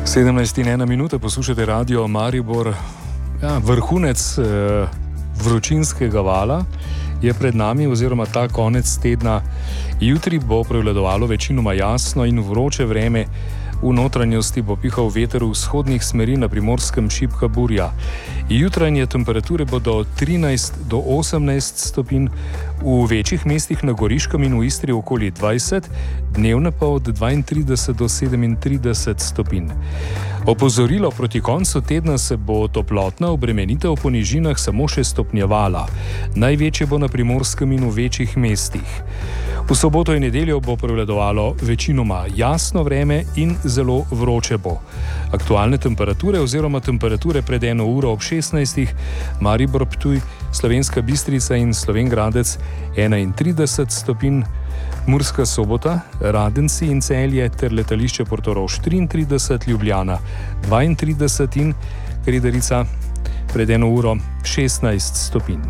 17:01 poslušate Radio Maribor. Vrhunec vročinskega vala je pred nami, oziroma ta konec tedna. Jutri bo prevladovalo večinoma jasno in vroče vreme. V notranjosti bo pihal veter v vzhodnih smeri, na Primorskem šibka burja. Jutranje temperature bodo od 13 do 18 stopinj, v večjih mestih na Goriškem in v Istri okoli 20, dnevne pa od 32 do 37 stopinj. Opozorilo: proti koncu tedna se bo toplotna obremenitev po nižinah samo še stopnjevala. Največje bo na Primorskem in v večjih mestih. V soboto in nedeljo bo prevladovalo večinoma jasno vreme in zelo vroče bo. Aktualne temperature oziroma temperature pred 1 uro ob 16. Maribor, Ptuj, Slovenska Bistrica in Slovenj Gradec 31 stopinj, Murska Sobota, Radenci in Celje ter letališče Portorož 33, Ljubljana 32 in Kredarica pred 1 uro 16 stopinj.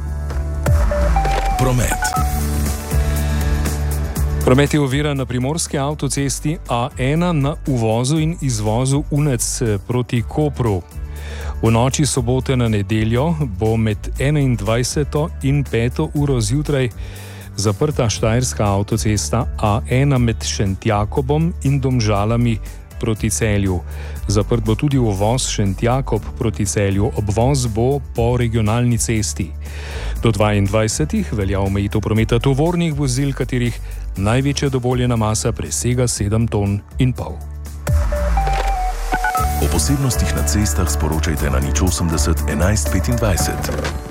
Promet. Promet je oviran na primorski avtocesti A1 na uvozu in izvozu Unec proti Kopru. V noči sobote na nedeljo bo med 21. in 5. uro zjutraj zaprta štajerska avtocesta A1 med Šentjakobom in Domžalami proti Celju. Zaprt bo tudi uvoz Šentjakob proti Celju, obvoz bo po regionalni cesti. Do 22. velja omejitev prometa tovornih vozil, katerih največja dovoljena masa presega 7,5 ton. O posebnostih na cestah sporočajte na 080 11 25.